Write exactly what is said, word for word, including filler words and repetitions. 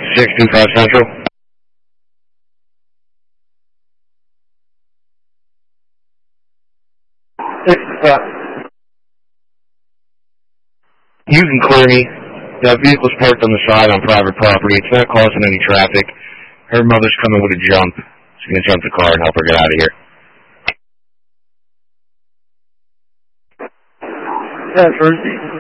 six two five Central. You can clear me. That vehicle's parked on the side on private property. It's not causing any traffic. Her mother's coming with a jump. She's going to jump the car and help her get out of here. That's Thursday.